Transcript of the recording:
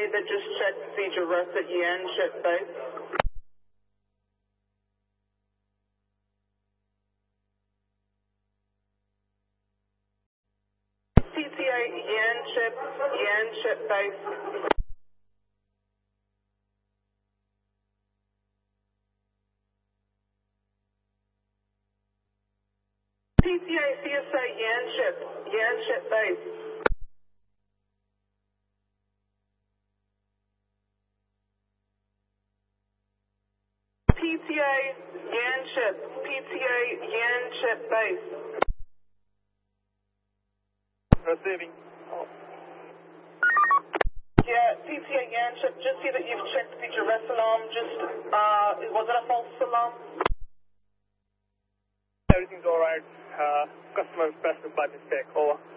that just checked the Jarrett at Yan ship base. PTA Yan ship base. PTA CSA Yan ship base. PTA Yan ship base. Receiving. Yeah, PTA Yan ship, just see that you've checked the Jarrett alarm, was it a false alarm? Everything's alright. Customer pressed by mistake. Over.